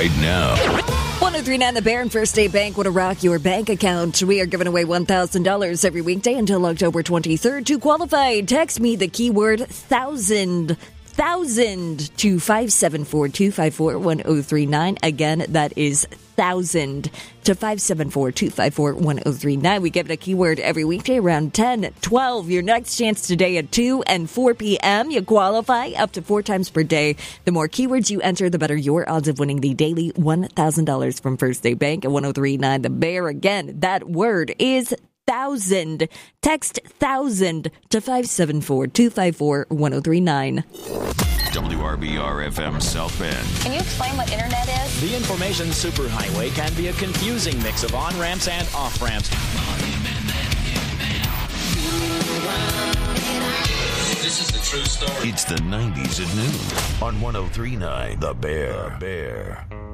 right now. 1039 The Bear and First State Bank want to rock your bank account. We are giving away $1,000 every weekday until October 23rd. To qualify, text me the keyword 1,000 to 574-254-1039. Again, that is 1,000 to 574-254-1039. We give it a keyword every weekday around 10, 12. Your next chance today at 2 and 4 p.m. You qualify up to 4 times per day. The more keywords you enter, the better your odds of winning the daily $1,000 from First State Bank at 1039 The Bear. Again, that word is 1,000. Text 1,000 to 574-254-1039. WRBR-FM South Bend. Can you explain what internet is? The information superhighway can be a confusing mix of on-ramps and off-ramps. This is the true story. It's the 90s at noon on 1039 The Bear.